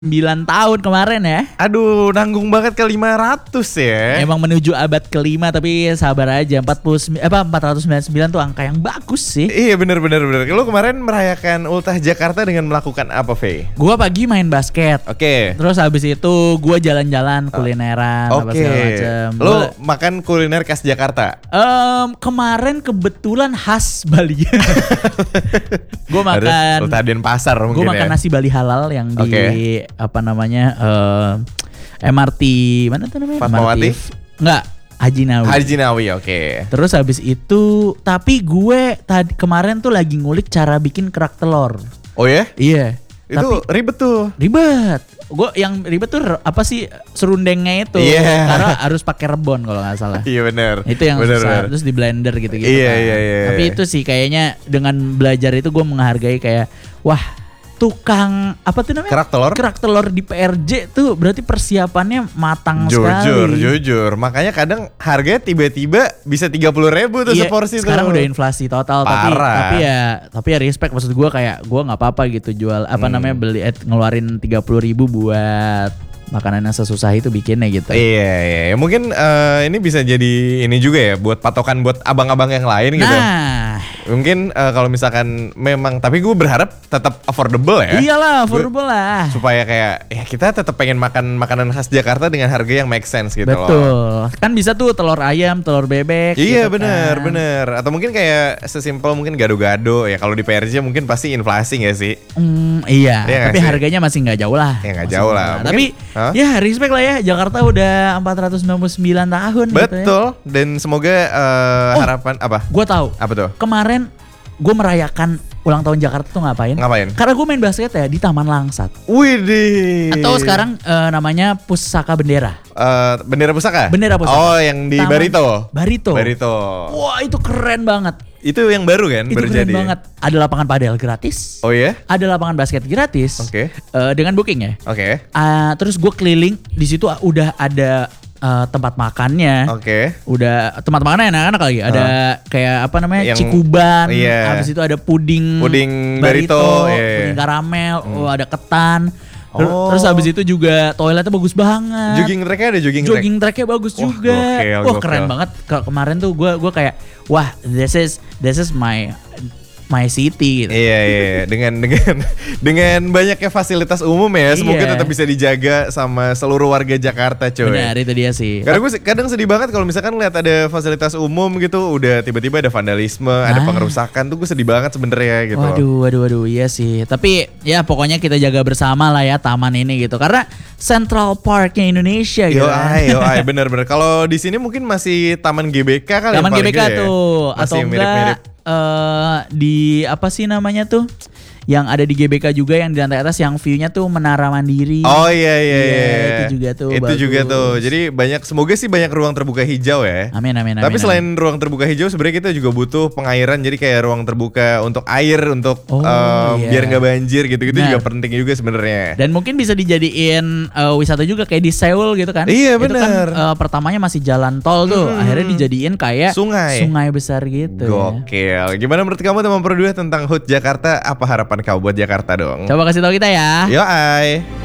9 tahun kemarin ya. Aduh, nanggung banget ke 500 ya. Emang menuju abad kelima, tapi sabar aja. 499 tuh angka yang bagus sih. Iya bener. Lu kemarin merayakan Ultah Jakarta dengan melakukan apa, Vey? Gua pagi main basket. Oke. Terus habis itu gua jalan-jalan kulineran apa segala macam. Lu makan kuliner khas Jakarta? Kemarin kebetulan khas Bali. Gua makan Ultah Denpasar mungkin. Gua makan nasi Bali halal yang di MRT mana tuh namanya? Fatmawati? Enggak, Haji Nawi, oke. Terus habis itu, tapi gue tadi kemarin tuh lagi ngulik cara bikin kerak telur. Oh ya? Iya. Itu tapi, ribet tuh. Ribet. Gue yang ribet tuh apa sih, serundengnya itu. Yeah. Karena harus pakai rebon kalau nggak salah. Iya benar. Itu yang susah. Terus di blender gitu-gitu. Iya. Tapi itu sih kayaknya dengan belajar itu gue menghargai kayak, wah, tukang apa tuh namanya? Kerak telur di PRJ tuh berarti persiapannya matang sekali. Jujur. Makanya kadang harganya tiba-tiba bisa 30.000 tuh seporsi tuh. Sekarang udah inflasi total. Tapi ya respect, maksud gue kayak gue nggak apa-apa gitu jual beli ngeluarin 30.000 buat makanan yang sesusah itu bikinnya gitu. Iya. Mungkin ini bisa jadi ini juga ya buat patokan buat abang-abang yang lain gitu. Nah, mungkin kalau misalkan memang, tapi gue berharap tetap affordable ya. Iyalah, affordable lah. Supaya kayak ya kita tetap pengen makan makanan khas Jakarta dengan harga yang make sense gitu. Betul. Kan bisa tuh telur ayam, telur bebek. Iya gitu bener. Atau mungkin kayak sesimpel mungkin gado-gado ya, kalau di PRJ mungkin pasti inflasi gak sih? Iya. Tapi harganya masih nggak jauh lah. Ya nggak jauh lah. Mungkin, tapi ya respect lah ya, Jakarta udah 499 tahun. Betul. Gitu ya. Dan semoga harapan apa? Gue tahu. Apa tuh? Kemarin gue merayakan ulang tahun Jakarta tuh ngapain? Karena gue main basket ya di Taman Langsat. Widih. Atau sekarang namanya Pusaka Bendera. Bendera Pusaka? Bendera Pusaka. Oh, yang di Barito. Wah, itu keren banget. Itu yang baru kan? Itu keren banget. Ada lapangan padel gratis. Oh ya? Ada lapangan basket gratis. Oke. Dengan booking ya. Oke. Terus gue keliling di situ udah ada tempat makannya. Oke. Udah tempat makannya enak-enak lagi. Ada kayak apa namanya? Cikuban. Iya. Habis itu ada puding barito, puding karamel, ada ketan. Terus habis itu juga toiletnya bagus banget. Jogging tracknya bagus juga. Gokil. Keren banget. Kemarin tuh gue kayak, wah, this is my city gitu. Iya. Dengan banyaknya fasilitas umum ya, semoga tetap bisa dijaga sama seluruh warga Jakarta, coy. Benar, itu dia sih. Karena gue kadang sedih banget kalau misalkan lihat ada fasilitas umum gitu, udah tiba-tiba ada vandalisme, ada pengerusakan, tuh gue sedih banget sebenarnya gitu. Waduh, iya sih. Tapi ya pokoknya kita jaga bersama lah ya taman ini gitu. Karena Central Parknya Indonesia gitu. Yo, bener. Kalau di sini mungkin masih Taman GBK kali. Taman GBK tuh, ya? Masih atau mirip-mirip. Di apa sih namanya tuh, yang ada di GBK juga yang di lantai atas yang view-nya tuh Menara Mandiri. Oh iya. Itu juga tuh Itu bagus. juga tuh. Jadi semoga sih banyak ruang terbuka hijau ya. Amin. Tapi selain ruang terbuka hijau, sebenarnya kita juga butuh pengairan. Jadi kayak ruang terbuka untuk air, untuk biar nggak banjir gitu-gitu juga penting juga sebenarnya. Dan mungkin bisa dijadiin wisata juga kayak di Seoul gitu kan. Iya Itu benar. kan pertamanya masih jalan tol tuh, akhirnya dijadiin kayak sungai besar gitu. Gokil. Gimana menurut kamu teman Pro 2 tentang HUT Jakarta? Apa harapan kau buat Jakarta dong? Coba kasih tahu kita ya. Yo.